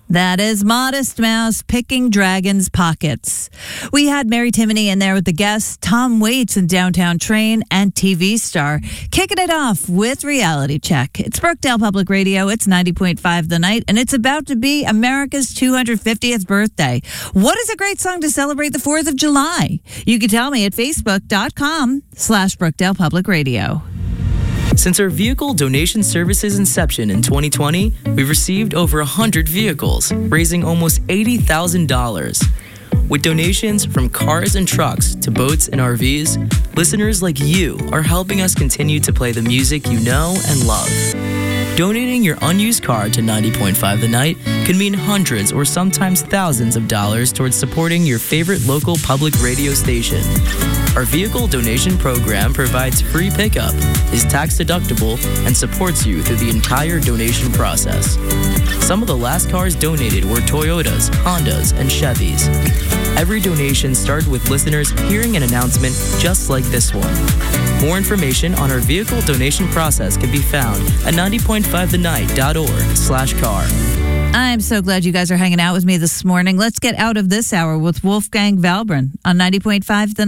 That is Modest Mouse picking dragons' pockets. We had Mary Timony in there with the guests, Tom Waits in Downtown Train, and TV star. Kicking it off with Reality Check. It's Brookdale Public Radio. It's 90.5 The Night, and it's about to be America's 250th birthday. What is a great song to celebrate the 4th of July? You can tell me at facebook.com/Brookdale Public Radio. Since our vehicle donation service's inception in 2020, we've received over 100 vehicles, raising almost $80,000. With donations from cars and trucks to boats and RVs, listeners like you are helping us continue to play the music you know and love. Donating your unused car to 90.5 The Night can mean hundreds or sometimes thousands of dollars towards supporting your favorite local public radio station. Our vehicle donation program provides free pickup, is tax deductible, and supports you through the entire donation process. Some of the last cars donated were Toyotas, Hondas, and Chevys. Every donation started with listeners hearing an announcement just like this one. More information on our vehicle donation process can be found at 90.5thenight.org/car. I'm so glad you guys are hanging out with me this morning. Let's get out of this hour with Wolfgang Valbrun on 90.5 The Night.